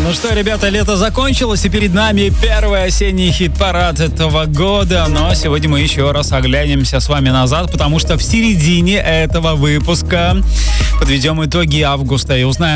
Ну что, ребята, лето закончилось, и перед нами первый осенний хит-парад этого года. Но сегодня мы еще раз оглянемся с вами назад, потому что в середине этого выпуска подведем итоги августа и узнаем,